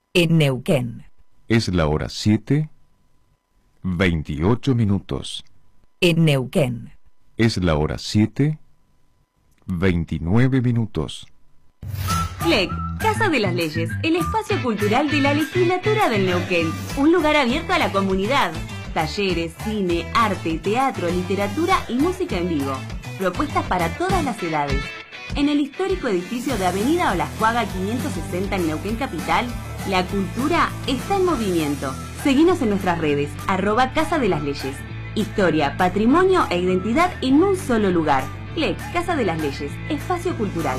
en Neuquén. Es la hora 7:28. En Neuquén. Es la hora 7:29. CLEC, Casa de las Leyes, el espacio cultural de la legislatura del Neuquén. Un lugar abierto a la comunidad. Talleres, cine, arte, teatro, literatura y música en vivo. Propuestas para todas las edades. En el histórico edificio de Avenida Olajuaga 560 en Neuquén Capital, la cultura está en movimiento. Seguinos en nuestras redes, @Casa de las Leyes. Historia, patrimonio e identidad en un solo lugar. CLEC, Casa de las Leyes, espacio cultural.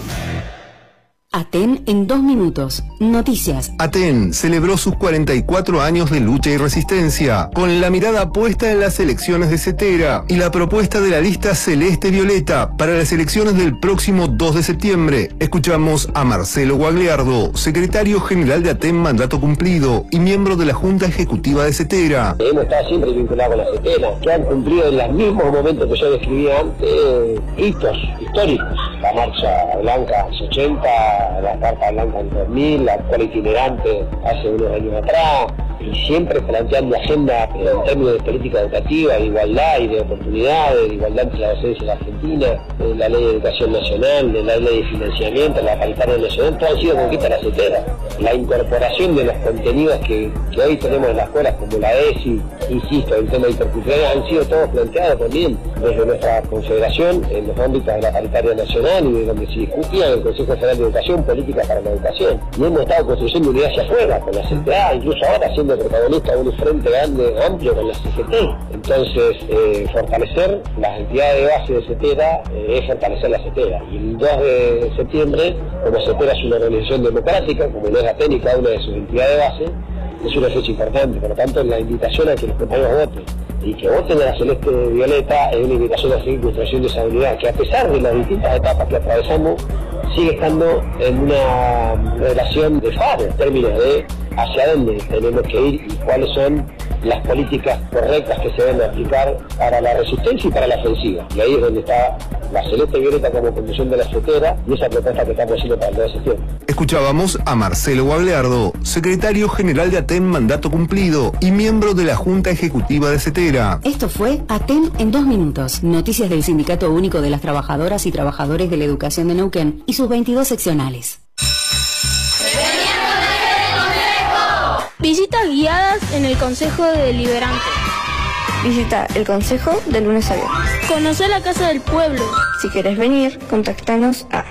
Aten en 2 minutos. Noticias. Aten celebró sus 44 años de lucha y resistencia, con la mirada puesta en las elecciones de Cetera y la propuesta de la lista celeste-violeta para las elecciones del próximo 2 de septiembre. Escuchamos a Marcelo Guagliardo, secretario general de Aten mandato cumplido y miembro de la Junta Ejecutiva de Cetera. Hemos estado siempre vinculados con la Cetera, que han cumplido en los mismos momentos que yo describía antes, hitos históricos. La Marcha Blanca en los 80, la Carta Blanca en 2000, la actual itinerante hace unos años atrás, y siempre planteando agenda en términos de política educativa, de igualdad y de oportunidades, de igualdad entre la docencia en la Argentina, de la ley de educación nacional, de la ley de financiamiento, la paritaria nacional, todo ha sido conquista de la Cetera. La incorporación de los contenidos que hoy tenemos en las escuelas, como la ESI, insisto, el tema intercultural, han sido todos planteados también desde nuestra confederación en los ámbitos de la paritaria nacional y de donde se discutía en el Consejo Federal de Educación, política para la educación. Y hemos estado construyendo unidad hacia afuera, con la CTA, incluso ahora siendo protagonista de un frente grande, amplio con la CGT. Entonces, fortalecer las entidades de base de Cetera es fortalecer la Cetera. Y el 2 de septiembre, como Cetera es una organización democrática, como lo es Aten y cada una de sus entidades de base, es una fecha importante. Por lo tanto, la invitación a que los compañeros voten y que voten a la celeste violeta es una invitación a seguir construyendo esa unidad, que a pesar de las distintas etapas que atravesamos, sigue estando en una relación de faro en términos de hacia dónde tenemos que ir y cuáles son las políticas correctas que se deben aplicar para la resistencia y para la ofensiva. Y ahí es donde está la celeste violeta como conducción de la Cetera y esa propuesta que estamos haciendo para el 2 de septiembre. Escuchábamos a Marcelo Guagliardo, secretario general de Aten mandato cumplido y miembro de la Junta Ejecutiva de Cetera. Esto fue Aten en 2 minutos. Noticias del Sindicato Único de las Trabajadoras y Trabajadores de la Educación de Neuquén y sus 22 seccionales. Visitas guiadas en el Consejo Deliberante. Visita el Consejo de lunes a viernes. Conocer la Casa del Pueblo. Si querés venir, contactanos a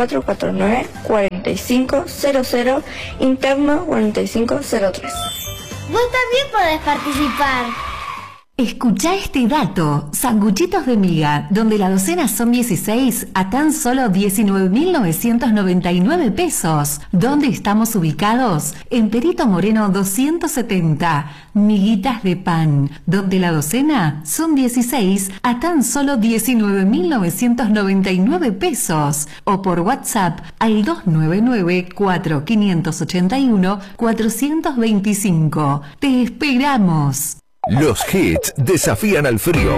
449-4500, interno 4503. Vos también podés participar. Escuchá este dato, sanguchitos de miga, donde la docena son 16 a tan solo 19.999 pesos. ¿Dónde estamos ubicados? En Perito Moreno 270, miguitas de pan, donde la docena son 16 a tan solo 19.999 pesos. O por WhatsApp al 299-4581-425. ¡Te esperamos! Los hits desafían al frío.